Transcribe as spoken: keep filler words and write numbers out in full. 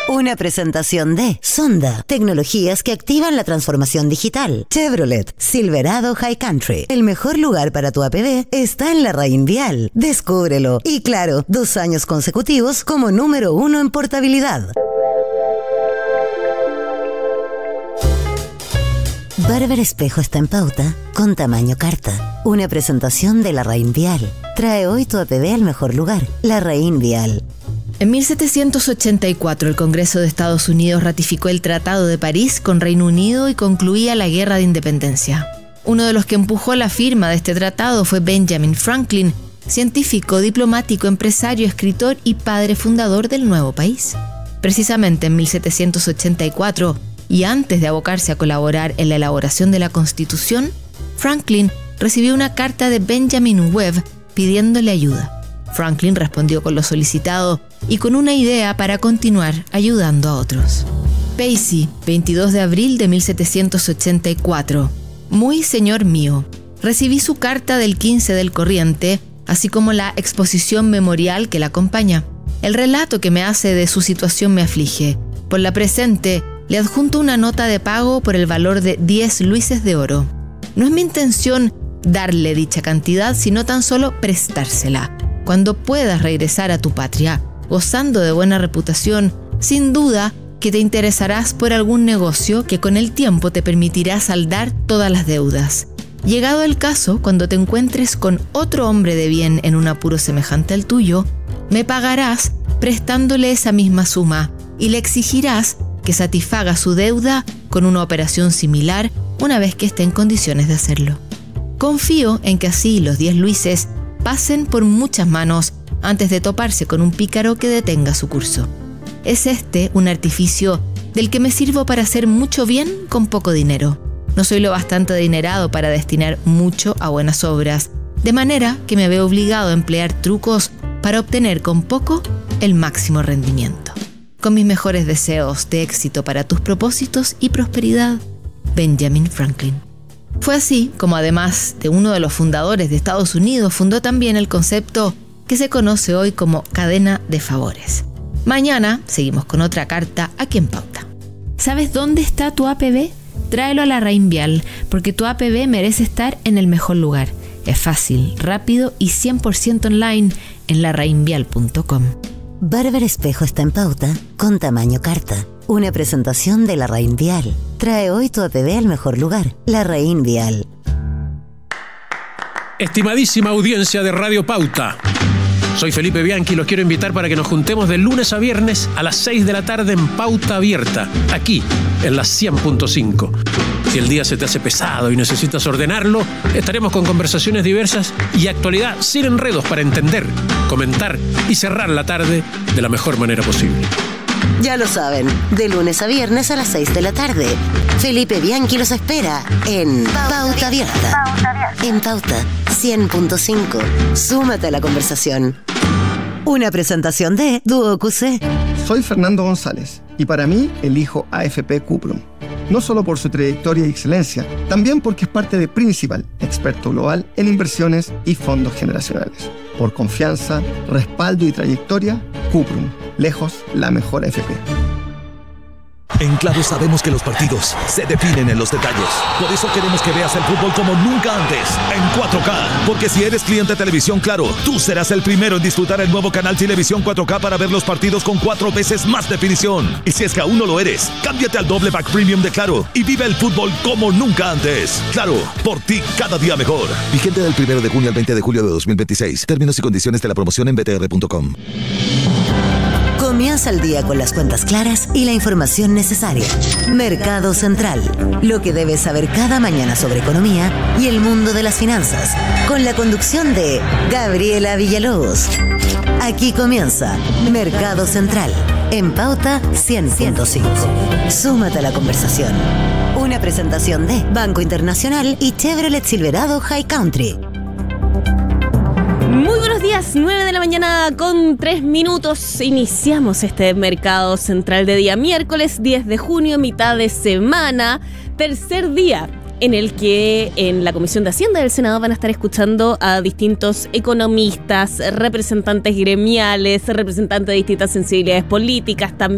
Una presentación de Sonda, tecnologías que activan la transformación digital. Chevrolet, Silverado High Country. El mejor lugar para tu A P B está en la Larraín Vial. Descúbrelo. Y claro, dos años consecutivos como número uno en portabilidad. Barber Espejo está en pauta con tamaño carta. Una presentación de Larraín Vial. Trae hoy tu A P B al mejor lugar. Larraín Vial. En mil setecientos ochenta y cuatro, el Congreso de Estados Unidos ratificó el Tratado de París con Reino Unido y concluía la Guerra de Independencia. Uno de los que empujó la firma de este tratado fue Benjamin Franklin, científico, diplomático, empresario, escritor y padre fundador del nuevo país. Precisamente en mil setecientos ochenta y cuatro, y antes de abocarse a colaborar en la elaboración de la Constitución, Franklin recibió una carta de Benjamin Webb pidiéndole ayuda. Franklin respondió con lo solicitado y con una idea para continuar ayudando a otros. Pacey, veintidós de abril de mil setecientos ochenta y cuatro. Muy señor mío, recibí su carta del quince del corriente, así como la exposición memorial que la acompaña. El relato que me hace de su situación me aflige. Por la presente, le adjunto una nota de pago por el valor de diez luises de oro. No es mi intención darle dicha cantidad, sino tan solo prestársela. Cuando puedas regresar a tu patria, gozando de buena reputación, sin duda que te interesarás por algún negocio que con el tiempo te permitirá saldar todas las deudas. Llegado el caso, cuando te encuentres con otro hombre de bien en un apuro semejante al tuyo, me pagarás prestándole esa misma suma y le exigirás que satisfaga su deuda con una operación similar una vez que esté en condiciones de hacerlo. Confío en que así los diez luises pasen por muchas manos antes de toparse con un pícaro que detenga su curso. Es este un artificio del que me sirvo para hacer mucho bien con poco dinero. No soy lo bastante adinerado para destinar mucho a buenas obras, de manera que me veo obligado a emplear trucos para obtener con poco el máximo rendimiento. Con mis mejores deseos de éxito para tus propósitos y prosperidad, Benjamin Franklin. Fue así como, además de uno de los fundadores de Estados Unidos, fundó también el concepto que se conoce hoy como cadena de favores. Mañana seguimos con otra carta aquí en Pauta. ¿Sabes dónde está tu A P B? Tráelo a la Larraín Vial, porque tu A P B merece estar en el mejor lugar. Es fácil, rápido y cien por ciento online en larraín vial punto com. Barber Espejo está en pauta con tamaño carta. Una presentación de Larraín Vial. Trae hoy tu A P B al mejor lugar. Larraín Vial. Estimadísima audiencia de Radio Pauta, soy Felipe Bianchi y los quiero invitar para que nos juntemos de lunes a viernes a las seis de la tarde en Pauta Abierta, aquí en la cien punto cinco. Si el día se te hace pesado y necesitas ordenarlo, estaremos con conversaciones diversas y actualidad sin enredos para entender, comentar y cerrar la tarde de la mejor manera posible. Ya lo saben, de lunes a viernes a las seis de la tarde. Felipe Bianchi los espera en Pauta Abierta. En Pauta cien punto cinco. Súmate a la conversación. Una presentación de Duo Q C. Soy Fernando González y para mí elijo A F P Cuprum. No solo por su trayectoria y excelencia, también porque es parte de Principal, experto global en inversiones y fondos generacionales. Por confianza, respaldo y trayectoria, Cuprum, lejos la mejor A F P. En Claro sabemos que los partidos se definen en los detalles. Por eso queremos que veas el fútbol como nunca antes, en cuatro K. Porque si eres cliente de Televisión Claro, tú serás el primero en disfrutar el nuevo canal Televisión cuatro K para ver los partidos con cuatro veces más definición. Y si es que aún no lo eres, cámbiate al doble pack premium de Claro y vive el fútbol como nunca antes. Claro, por ti cada día mejor. Vigente del primero de junio al veinte de julio de dos mil veintiséis. Términos y condiciones de la promoción en b t r punto com. Comienza el día con las cuentas claras y la información necesaria. Mercado Central. Lo que debes saber cada mañana sobre economía y el mundo de las finanzas. Con la conducción de Gabriela Villalobos. Aquí comienza Mercado Central. En Pauta cien punto cinco. Súmate a la conversación. Una presentación de Banco Internacional y Chevrolet Silverado High Country. Muy buenos días, nueve de la mañana con tres minutos. Iniciamos este Mercado Central de día miércoles diez de junio, mitad de semana, tercer día en el que en la Comisión de Hacienda del Senado van a estar escuchando a distintos economistas, representantes gremiales, representantes de distintas sensibilidades políticas, también